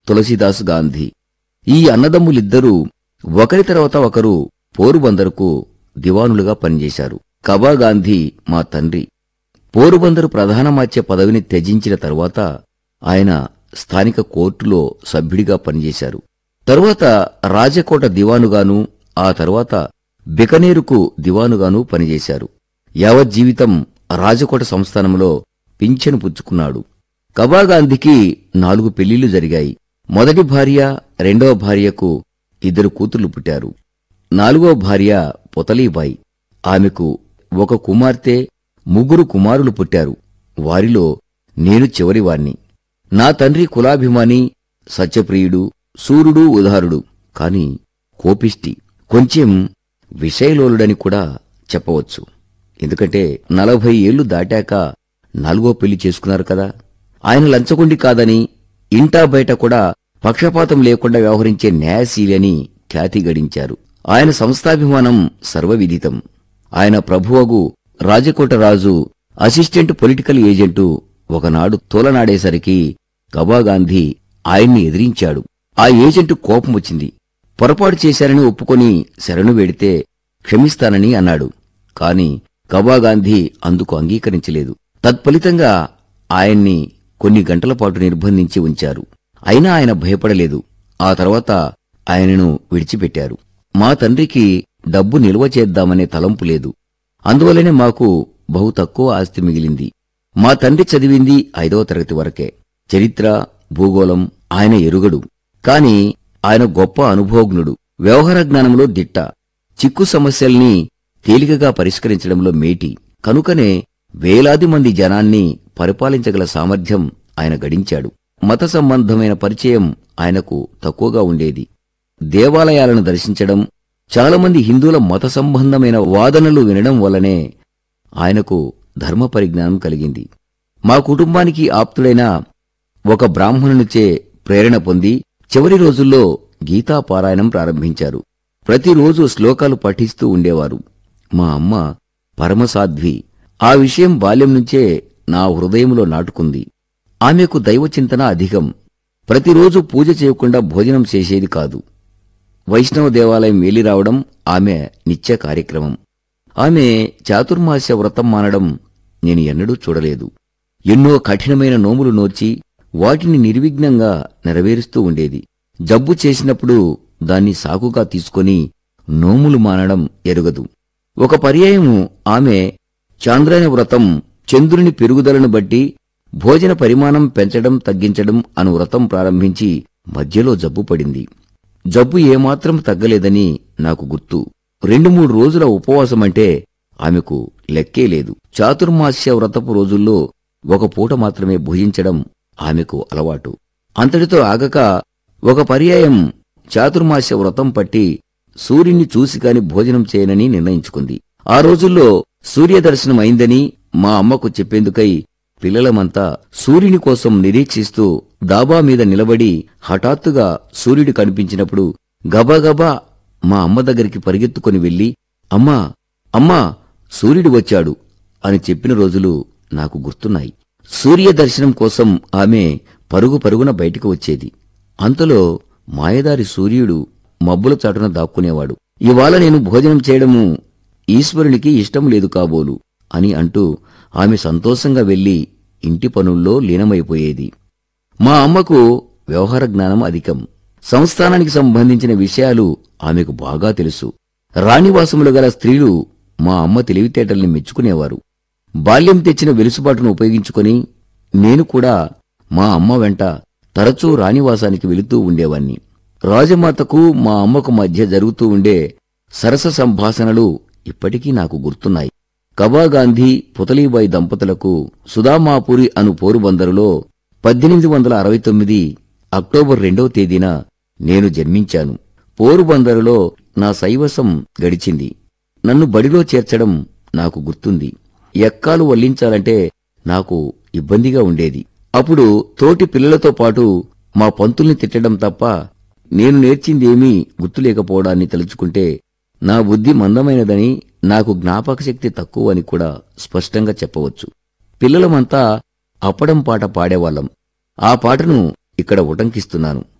తులసీదాస్ గాంధీ. ఈ అన్నదమ్ములిద్దరూ ఒకరి తర్వాత ఒకరు పోరుబందరుకు దివానులుగా పనిచేశారు. కబా గాంధీ మా తండ్రి పోరుబందరు ప్రధానమాత్య పదవిని త్యజించిన తరువాత ఆయన స్థానిక కోర్టులో సభ్యుడిగా పనిచేశారు. తరువాత రాజకోట దివానుగాను, ఆ తరువాత బికనేరుకు దివానుగాను పనిచేశారు. యావజ్జీవితం రాజకోట సంస్థానంలో పింఛను పుచ్చుకున్నాడు. కబా గాంధీకి 4 పెళ్లిళ్లు జరిగాయి. మొదటి భార్య, రెండవ భార్యకు 2 కూతుళ్లు పుట్టారు. 4వ భార్య పొతలీబాయి. ఆమెకు 1 కుమార్తె, 3 కుమారులు పుట్టారు. వారిలో నేను చివరివాణ్ణి. నా తండ్రి కులాభిమాని, సత్యప్రియుడు, సూర్యుడు, ఉదారుడు, కాని కోపిష్టి, కొంచెం విషయలోలుడని కూడా చెప్పవచ్చు. ఎందుకంటే 40 ఏళ్లు దాటాక 4వ పెళ్లి చేసుకున్నారు కదా. ఆయన లంచగొండి కాదని, ఇంటా బయట కూడా పక్షపాతం లేకుండా వ్యవహరించే న్యాయశీలి అని ఖ్యాతి గడించారు. ఆయన సంస్థాభిమానం సర్వవిదితం. ఆయన ప్రభువగు రాజకోట రాజు అసిస్టెంట్ పొలిటికల్ ఏజెంటు ఒకనాడు తోలనాడేసరికి కబాగాంధీ ఆయన్ని ఎదిరించాడు. ఆ ఏజెంటు కోపం వచ్చింది. పొరపాటు చేశారని ఒప్పుకొని శరణు వేడితే క్షమిస్తానని అన్నాడు. కాని కబాగాంధీ అందుకు అంగీకరించలేదు. తత్ఫలితంగా ఆయన్ని కొన్ని గంటల పాటు నిర్బంధించి ఉంచారు. అయినా ఆయన భయపడలేదు. ఆ తర్వాత ఆయనను విడిచిపెట్టారు. మా తండ్రికి డబ్బు నిల్వ చేద్దామనే తలంపు లేదు. అందువల్లనే మాకు బహు తక్కువ ఆస్తి మిగిలింది. మా తండ్రి చదివింది 5వ తరగతి వరకే. చరిత్ర, భూగోళం ఆయన ఎరుగడు. కాని ఆయన గొప్ప అనుభవజ్ఞుడు, వ్యవహార జ్ఞానంలో దిట్ట, చిక్కు సమస్యల్ని తేలికగా పరిష్కరించడంలో మేటి. కనుకనే వేలాది మంది జనాన్ని పరిపాలించగల సామర్థ్యం ఆయన గడించాడు. మత సంబంధమైన పరిచయం ఆయనకు తక్కువగా ఉండేది. దేవాలయాలను దర్శించడం, చాలామంది హిందువుల మత సంబంధమైన వాదనలు వినడం వల్లనే ఆయనకు ధర్మ పరిజ్ఞానం కలిగింది. మా కుటుంబానికి ఆప్తుడైన ఒక బ్రాహ్మణునిచే ప్రేరణ పొంది చివరి రోజుల్లో గీతాపారాయణం ప్రారంభించారు. ప్రతిరోజు శ్లోకాలు పఠిస్తూ ఉండేవారు. మా అమ్మ పరమసాధ్వి. ఆ విషయం బాల్యం నుంచే నా హృదయంలో నాటుకుంది. ఆమెకు దైవచింతన అధికం. ప్రతిరోజు పూజ చేయకుండా భోజనం చేసేది కాదు. వైష్ణవ దేవాలయం వెళ్లిరావడం ఆమె నిత్య కార్యక్రమం. ఆమె చాతుర్మాస్య వ్రతం మానడం నేను ఎన్నడూ చూడలేదు. ఎన్నో కఠినమైన నోములు నోచి వాటిని నిర్విఘ్నంగా నెరవేరుస్తూ ఉండేది. జబ్బు చేసినప్పుడు దాన్ని సాకుగా తీసుకొని నోములు మానడం ఎరుగదు. ఒక పర్యాయము ఆమె చాంద్రాయణ వ్రతం, చంద్రుని పెరుగుదలను బట్టి భోజన పరిమాణం పెంచడం తగ్గించడం అను వ్రతం ప్రారంభించి మధ్యలో జబ్బు పడింది. జబ్బు ఏమాత్రం తగ్గలేదని నాకు గుర్తు. 2-3 రోజుల ఉపవాసమంటే ఆమెకు లెక్కే లేదు. చాతుర్మాస్య వ్రతపు రోజుల్లో 1 పూట మాత్రమే భుజించడం ఆమెకు అలవాటు. అంతటితో ఆగక ఒక పర్యాయం చాతుర్మాస్య వ్రతం పట్టి సూర్యుని చూసికాని భోజనం చేయనని నిర్ణయించుకుంది. ఆ రోజుల్లో సూర్యదర్శనం అయిందని మా అమ్మకు చెప్పేందుకై పిల్లలమంతా సూర్యుని కోసం నిరీక్షిస్తూ డాబా మీద నిలబడి హఠాత్తుగా సూర్యుడు కనిపించినప్పుడు గబగబా మా అమ్మ దగ్గరికి పరిగెత్తుకుని వెళ్లి, అమ్మా అమ్మా సూర్యుడు వచ్చాడు అని చెప్పిన రోజులు నాకు గుర్తున్నాయి. సూర్యదర్శనం కోసం ఆమె పరుగు పరుగున బయటికి వచ్చేది. అంతలో మాయదారి సూర్యుడు మబ్బుల చాటున దాక్కునేవాడు. ఇవాళ నేను భోజనం చేయడము ఈశ్వరునికి ఇష్టం లేదు కాబోలు అని అంటూ ఆమె సంతోషంగా వెళ్లి ఇంటి పనుల్లో లీనమైపోయేది. మా అమ్మకు వ్యవహార జ్ఞానం అధికం. సంస్థానానికి సంబంధించిన విషయాలు ఆమెకు బాగా తెలుసు. రాణివాసములు గల స్త్రీలు మా అమ్మ తెలివితేటల్ని మెచ్చుకునేవారు. బాల్యం తెచ్చిన వెలుసుబాటును ఉపయోగించుకొని నేను కూడా మా అమ్మ వెంట తరచూ రాణివాసానికి వెళుతూ ఉండేవాణ్ణి. రాజమాతకు మా అమ్మకు మధ్య జరుగుతూ ఉండే సరస సంభాషణలు ఇప్పటికీ నాకు గుర్తున్నాయి. కబాగాంధీ, పుతలీబాయి దంపతులకు సుదామాపురి అను పోరుబందరులో 1869 అక్టోబర్ 2వ తేదీన నేను జన్మించాను. పోరుబందరులో నా శైవసం గడిచింది. నన్ను బడిలో చేర్చడం నాకు గుర్తుంది. ఎక్కాలు వల్లించాలంటే నాకు ఇబ్బందిగా ఉండేది. అప్పుడు తోటి పిల్లలతో పాటు మా పంతుల్ని తిట్టడం తప్ప నేను నేర్చిందేమీ గుర్తులేకపోవడాన్ని తలుచుకుంటే నా బుద్ధి మందమైనదని, నాకు జ్ఞాపకశక్తి తక్కువని కూడా స్పష్టంగా చెప్పవచ్చు. పిల్లలమంతా అప్పడం పాట పాడేవాళ్లం. ఆ పాటను ఇక్కడ ఉటంకిస్తున్నాను.